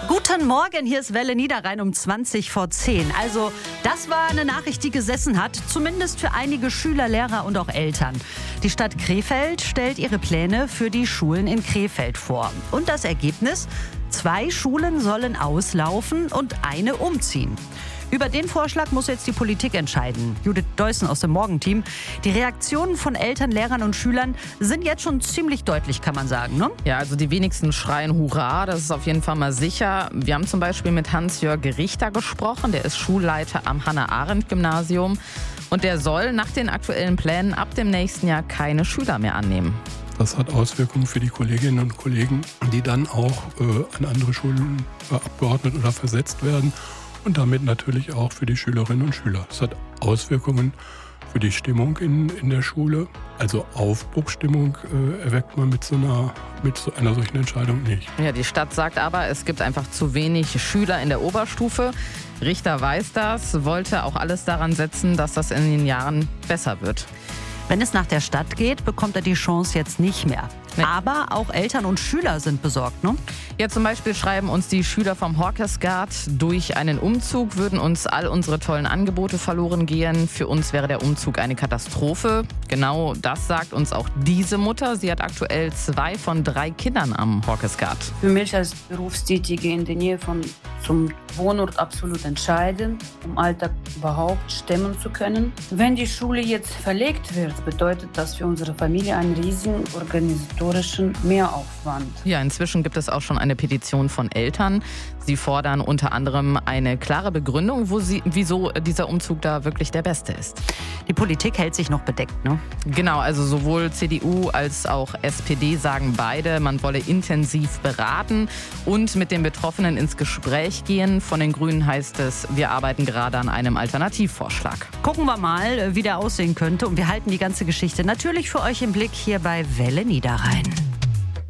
Guten Morgen, hier ist Welle Niederrhein um 20:10. Also, das war eine Nachricht, die gesessen hat, zumindest für einige Schüler, Lehrer und auch Eltern. Die Stadt Krefeld stellt ihre Pläne für die Schulen in Krefeld vor. Und das Ergebnis? 2 Schulen sollen auslaufen und eine umziehen. Über den Vorschlag muss jetzt die Politik entscheiden. Judith Deussen aus dem Morgenteam. Die Reaktionen von Eltern, Lehrern und Schülern sind jetzt schon ziemlich deutlich, kann man sagen, ne? Ja, also die wenigsten schreien Hurra, das ist auf jeden Fall mal sicher. Wir haben zum Beispiel mit Hans-Jörg Richter gesprochen, der ist Schulleiter am Hannah-Arendt-Gymnasium. Und der soll nach den aktuellen Plänen ab dem nächsten Jahr keine Schüler mehr annehmen. Das hat Auswirkungen für die Kolleginnen und Kollegen, die dann auch an andere Schulen abgeordnet oder versetzt werden. Und damit natürlich auch für die Schülerinnen und Schüler. Es hat Auswirkungen für die Stimmung in der Schule. Also Aufbruchsstimmung erweckt man mit so einer solchen Entscheidung nicht. Ja, die Stadt sagt aber, es gibt einfach zu wenig Schüler in der Oberstufe. Richter weiß das, wollte auch alles daran setzen, dass das in den Jahren besser wird. Wenn es nach der Stadt geht, bekommt er die Chance jetzt nicht mehr. Nee. Aber auch Eltern und Schüler sind besorgt, ne? Ja, zum Beispiel schreiben uns die Schüler vom Hawkersguard, durch einen Umzug würden uns all unsere tollen Angebote verloren gehen. Für uns wäre der Umzug eine Katastrophe. Genau das sagt uns auch diese Mutter. Sie hat aktuell 2 von 3 Kindern am Hawkersguard. Für mich als Berufstätige in der Nähe zum Wohnort absolut entscheidend, um Alltag überhaupt stemmen zu können. Wenn die Schule jetzt verlegt wird, bedeutet das für unsere Familie einen riesigen organisatorischen Mehraufwand. Ja, inzwischen gibt es auch schon eine Petition von Eltern. Sie fordern unter anderem eine klare Begründung, wieso dieser Umzug da wirklich der beste ist. Die Politik hält sich noch bedeckt, ne? Genau, also sowohl CDU als auch SPD sagen beide, man wolle intensiv beraten und mit den Betroffenen ins Gespräch gehen. Von den Grünen heißt es, wir arbeiten gerade an einem Alternativvorschlag. Gucken wir mal, wie der aussehen könnte. Und wir halten die ganze Geschichte natürlich für euch im Blick hier bei Welle Niederrhein.